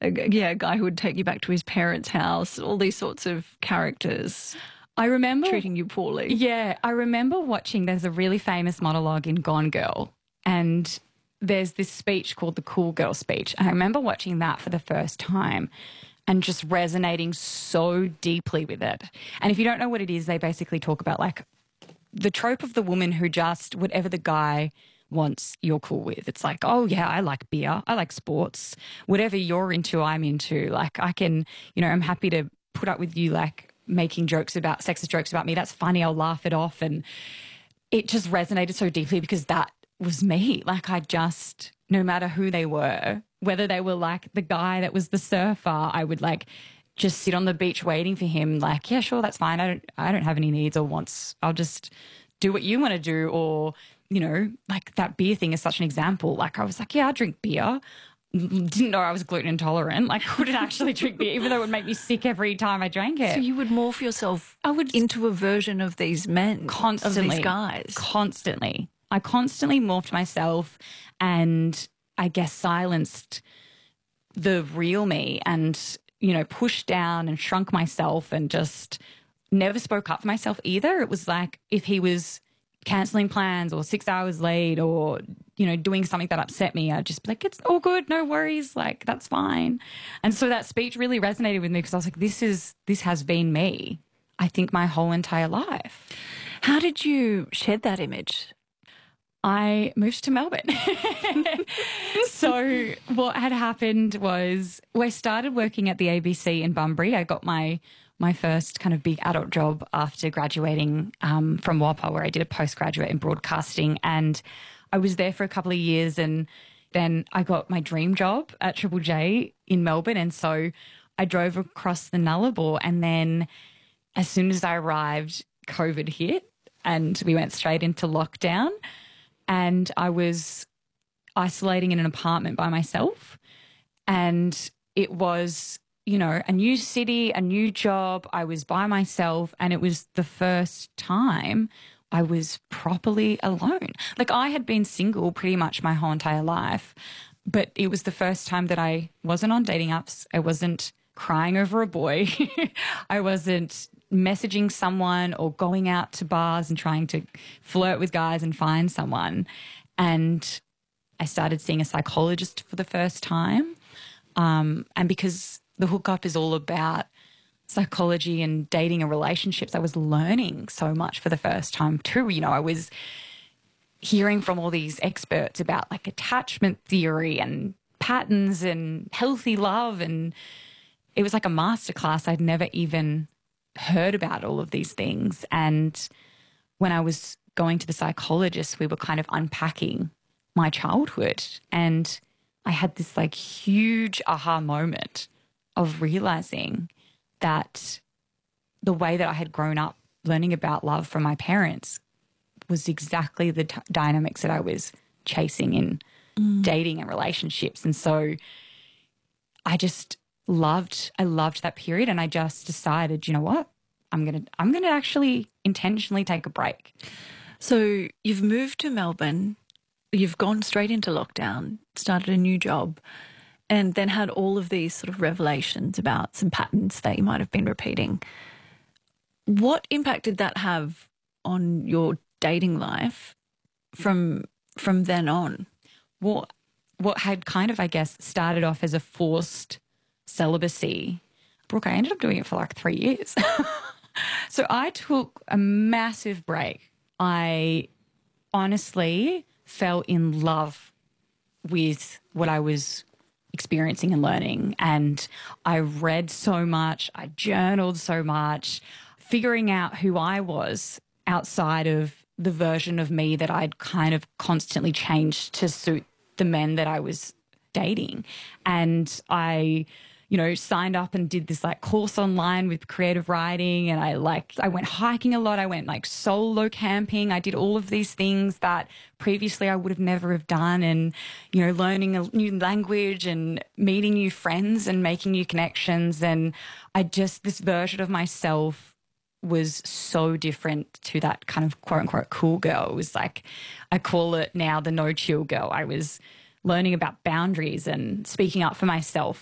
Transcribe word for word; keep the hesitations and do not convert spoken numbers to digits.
a, g- yeah, a guy who would take you back to his parents' house, all these sorts of characters I remember treating you poorly. Yeah, I remember watching, there's a really famous monologue in Gone Girl, and there's this speech called the Cool Girl speech. And I remember watching that for the first time and just resonating so deeply with it. And if you don't know what it is, they basically talk about like the trope of the woman who just, whatever the guy wants, you're cool with. It's like, oh yeah, I like beer, I like sports, whatever you're into, I'm into. Like I can, you know, I'm happy to put up with you like making jokes about, sexist jokes about me. That's funny, I'll laugh it off. And it just resonated so deeply because that was me. Like I just, no matter who they were, whether they were like the guy that was the surfer, I would like just sit on the beach waiting for him. Like, yeah, sure, that's fine. I don't, I don't have any needs or wants. I'll just do what you want to do. Or, you know, like that beer thing is such an example. Like I was like, yeah, I drink beer. Didn't know I was gluten intolerant. Like couldn't actually drink beer, even though it would make me sick every time I drank it. So you would morph yourself I would into a version of these men, constantly, of these guys. Constantly. I constantly morphed myself and I guess silenced the real me and, you know, pushed down and shrunk myself and just never spoke up for myself either. It was like if he was cancelling plans or six hours late or, you know, doing something that upset me, I'd just be like, it's all good, no worries, like that's fine. And so that speech really resonated with me because I was like, this is, this has been me, I think, my whole entire life. How did you shed that image? I moved to Melbourne. So what had happened was well, I started working at the A B C in Bunbury. I got my my first kind of big adult job after graduating um, from W A P A, where I did a postgraduate in broadcasting. And I was there for a couple of years and then I got my dream job at Triple J in Melbourne. And so I drove across the Nullarbor and then as soon as I arrived, COVID hit and we went straight into lockdown. And I was isolating in an apartment by myself. And it was, you know, a new city, a new job. I was by myself. And it was the first time I was properly alone. Like I had been single pretty much my whole entire life. But it was the first time that I wasn't on dating apps. I wasn't crying over a boy. I wasn't messaging someone or going out to bars and trying to flirt with guys and find someone. And I started seeing a psychologist for the first time. Um, and because the hookup is all about psychology and dating and relationships, I was learning so much for the first time too. You know, I was hearing from all these experts about like attachment theory and patterns and healthy love. And it was like a masterclass. I'd never even heard about all of these things. And when I was going to the psychologist, we were kind of unpacking my childhood. And I had this like huge aha moment of realizing that the way that I had grown up learning about love from my parents was exactly the t- dynamics that I was chasing in mm. dating and relationships. And so I just loved, I loved that period. And I just decided, you know what, I'm going to, I'm going to actually intentionally take a break. So you've moved to Melbourne, you've gone straight into lockdown, started a new job, and then had all of these sort of revelations about some patterns that you might have been repeating. What impact did that have on your dating life from from then on? Well, what had kind of, I guess, started off as a forced celibacy, Brooke, I ended up doing it for like three years. So I took a massive break. I honestly fell in love with what I was experiencing and learning. And I read so much, I journaled so much, figuring out who I was outside of the version of me that I'd kind of constantly changed to suit the men that I was dating. And I, you know, signed up and did this like course online with creative writing. And I like, I went hiking a lot. I went like solo camping. I did all of these things that previously I would have never have done. And, you know, learning a new language and meeting new friends and making new connections. And I just, this version of myself was so different to that kind of quote unquote cool girl. It was like, I call it now the no chill girl. I was learning about boundaries and speaking up for myself